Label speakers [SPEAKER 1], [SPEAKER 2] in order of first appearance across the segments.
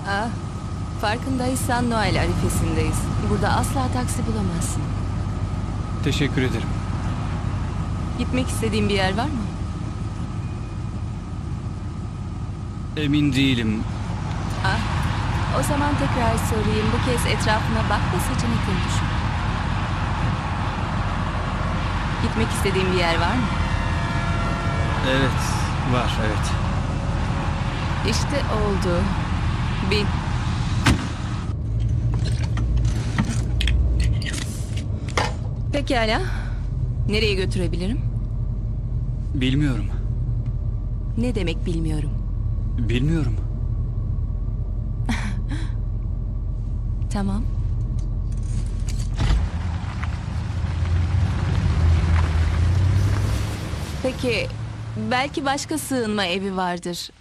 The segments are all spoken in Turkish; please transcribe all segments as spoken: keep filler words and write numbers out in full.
[SPEAKER 1] Ah, farkındaysan Noel arifesindeyiz. Burada asla taksi bulamazsın.
[SPEAKER 2] Teşekkür ederim.
[SPEAKER 1] Gitmek istediğin bir yer var mı?
[SPEAKER 2] Emin değilim.
[SPEAKER 1] Ah, o zaman tekrar sorayım. Bu kez etrafına bak ve seçenekleri düşün. Gitmek istediğin bir yer var mı?
[SPEAKER 2] Evet, var evet.
[SPEAKER 1] İşte oldu. Bin. Pekala. Nereye götürebilirim?
[SPEAKER 2] Bilmiyorum.
[SPEAKER 1] Ne demek bilmiyorum.
[SPEAKER 2] Bilmiyorum.
[SPEAKER 1] Tamam. Peki, belki başka sığınma evi vardır.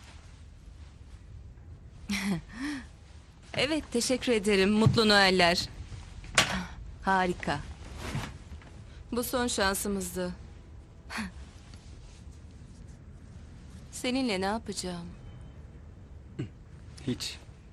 [SPEAKER 1] Evet, teşekkür ederim. Mutlu Noeller. Harika. Bu son şansımızdı. Seninle ne yapacağım?
[SPEAKER 2] Hiç.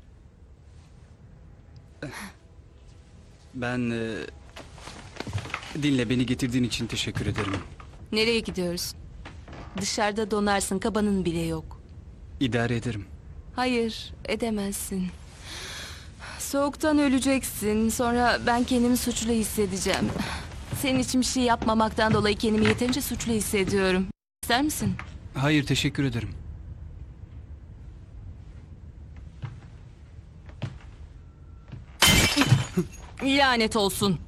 [SPEAKER 2] Ben... e, dinle, beni getirdiğin için teşekkür ederim.
[SPEAKER 1] Nereye gidiyoruz? Dışarıda donarsın, kabanın bile yok.
[SPEAKER 2] İdare ederim.
[SPEAKER 1] Hayır, edemezsin. Soğuktan öleceksin. Sonra ben kendimi suçlu hissedeceğim. Senin için bir şey yapmamaktan dolayı kendimi yeterince suçlu hissediyorum. İster misin?
[SPEAKER 2] Hayır, teşekkür ederim.
[SPEAKER 1] Lanet olsun.